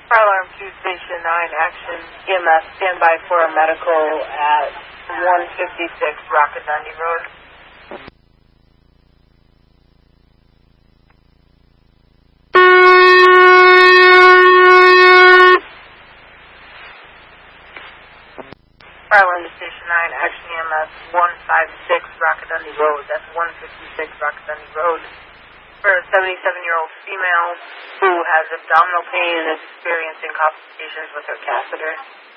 Fire alarm 2, Station 9, action, EMS, standby for a medical at 156 Rockadundy Road. Fire alarm to Station 9, action, EMS, 156 Rockadundy Road. That's 156 Rockadundy Road. For a 77-year-old female who has abdominal pain and is experiencing complications with her catheter.